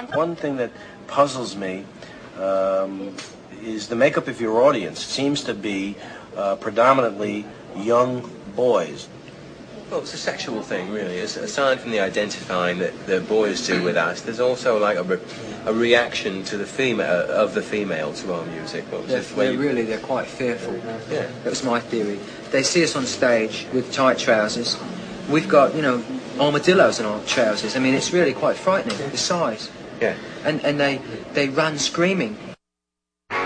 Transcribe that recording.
One thing that puzzles me is the makeup of your audience. It seems to be predominantly young boys. Well, it's a sexual thing, really. Aside from the identifying that the boys do with us, there's also like a reaction to the female to our music. They're quite fearful. Yeah. That's my theory. They see us on stage with tight trousers. We've got, armadillos in our trousers. I mean, it's really quite frightening, the size. Yeah. And they run screaming.